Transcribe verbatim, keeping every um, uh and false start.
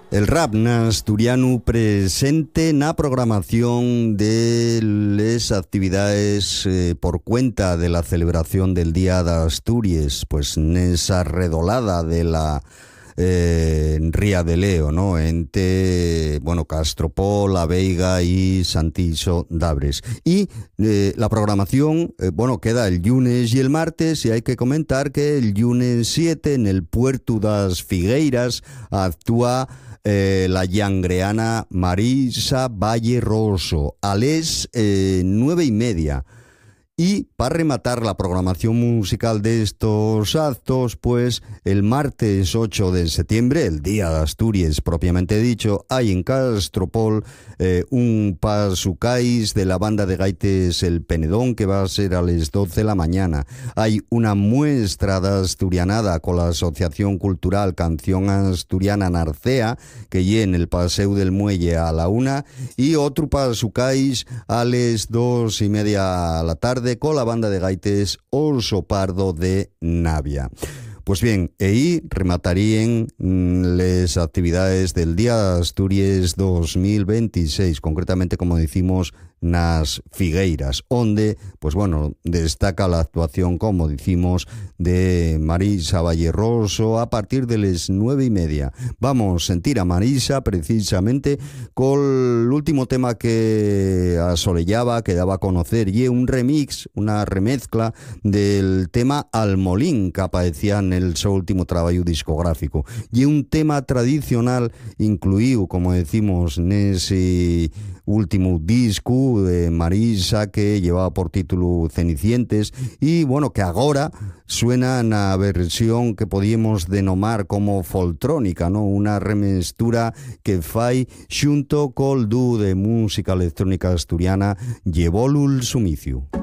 El rap asturiano presente na programación de las actividades eh, por cuenta de la celebración del Día de Asturias, pues en esa redolada de la eh, Ría de Leo, ¿no? Entre, bueno, Castropol, La Veiga y Santiso d'Abres. Y eh, la programación, eh, bueno, queda el lunes y el martes, y hay que comentar que el lunes siete en el Puerto das Figueiras actúa Eh, la llangreana Marisa Valle Rosso a las eh, nueve y media. Y para rematar la programación musical de estos actos, pues el martes ocho de septiembre, el Día de Asturias propiamente dicho, hay en Castropol eh, un pasucais de la banda de gaites El Penedón, que va a ser a las doce de la mañana. Hay una muestra de asturianada con la Asociación Cultural Canción Asturiana Narcea, que llena en el Paseo del Muelle a la una, y otro pasucais a las dos y media a la tarde con la banda de gaites Oso Pardo de Navia. Pues bien, ahí rematarían las actividades del Día de Asturias dos mil veintiséis, concretamente, como decimos, nas Figueiras, donde, pues bueno, destaca la actuación, como decimos, de Marisa Valle Rosso a partir de las nueve y media. Vamos a sentir a Marisa precisamente con el último tema que asolellaba, que daba a conocer, y un remix, una remezcla del tema Almolín, que aparecía en el su último trabajo discográfico, y un tema tradicional incluido, como decimos, en ese último disco de Marisa, que llevaba por título Cenicientes, y bueno, que ahora suena en la versión que podíamos denominar como foltrónica, ¿no? Una remestura que fai xunto col dúo de música electrónica asturiana Llevólu el Sumicio.